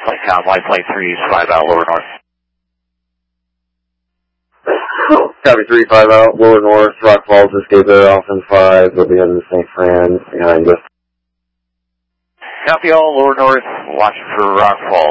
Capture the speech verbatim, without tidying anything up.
Flight Town, White Plane three, five out, lower north. Copy three, five out, lower north, Rock Falls, escape air, Alpha five, they'll be heading to Saint Fran, behind us. Copy all, lower north, watching for Rock Falls.